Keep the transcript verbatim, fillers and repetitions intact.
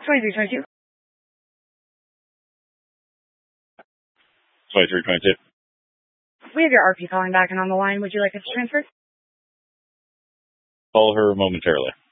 twenty-three twenty-two. twenty-three twenty-two. We have your R P calling back and on the line. Would you like us to transfer? Call her momentarily.